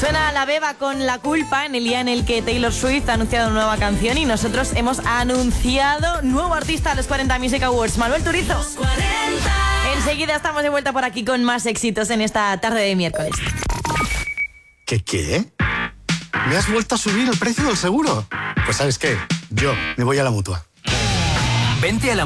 Suena La Beba con La Culpa en el día en el que Taylor Swift ha anunciado nueva canción y nosotros hemos anunciado nuevo artista a los 40 Music Awards, Manuel Turizo. Enseguida estamos de vuelta por aquí con más éxitos en esta tarde de miércoles. ¿Qué? ¿Me has vuelto a subir el precio del seguro? Pues ¿sabes qué? Yo me voy a la Mutua. Vente a la